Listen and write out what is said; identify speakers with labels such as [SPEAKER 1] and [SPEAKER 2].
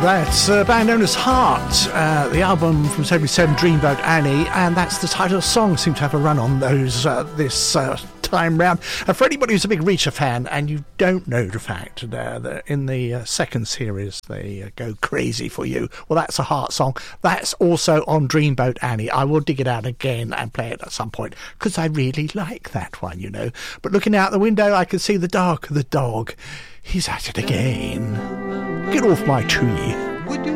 [SPEAKER 1] That's a band known as Heart, the album from 77, Dreamboat Annie, and that's the title of the song. Seem to have a run on those this time round. And for anybody who's a big Reacher fan and you don't know the fact that in the second series they go crazy for you, well, that's a Heart song. That's also on Dreamboat Annie. I will dig it out again and play it at some point because I really like that one, you know. But looking out the window, I can see the dog. He's at it again. Get off my tree.